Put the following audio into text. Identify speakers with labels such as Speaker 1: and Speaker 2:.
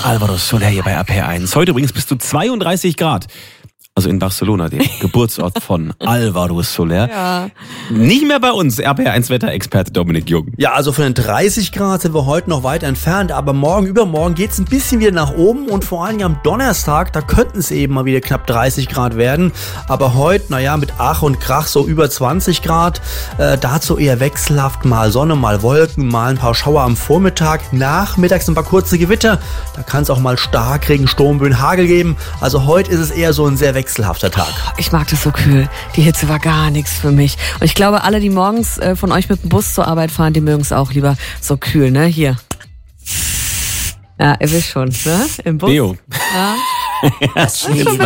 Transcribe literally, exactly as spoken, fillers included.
Speaker 1: Alvaro Soler hier bei R P R eins. Heute übrigens bis zu zweiunddreißig Grad. Also in Barcelona, dem Geburtsort von Alvaro Soler.
Speaker 2: Ja.
Speaker 1: Nicht mehr bei uns, R P R eins Wetterexperte Dominik Jung.
Speaker 3: Ja, also von den dreißig Grad sind wir heute noch weit entfernt, aber morgen, übermorgen geht's ein bisschen wieder nach oben und vor allem am Donnerstag, da könnten es eben mal wieder knapp dreißig Grad werden. Aber heute, naja, mit Ach und Krach so über zwanzig Grad. Äh, dazu eher wechselhaft, mal Sonne, mal Wolken, mal ein paar Schauer am Vormittag. Nachmittags ein paar kurze Gewitter. Da kann es auch mal Starkregen, Sturmböen, Hagel geben. Also heute ist es eher so ein sehr wechselhafter Tag.
Speaker 2: Ich mag das so kühl. Die Hitze war gar nichts für mich. Und ich glaube, alle, die morgens äh, von euch mit dem Bus zur Arbeit fahren, die mögen es auch lieber so kühl, ne? Hier. Ja, ihr wisst schon, ne? Im Bus.
Speaker 1: Deo.
Speaker 2: Ja.
Speaker 3: Das